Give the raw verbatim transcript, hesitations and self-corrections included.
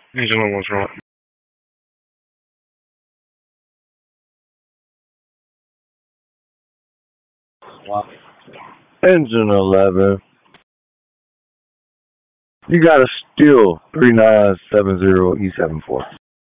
Engine what's wrong? Engine eleven. You got a Steel three nine seven zero E seven four.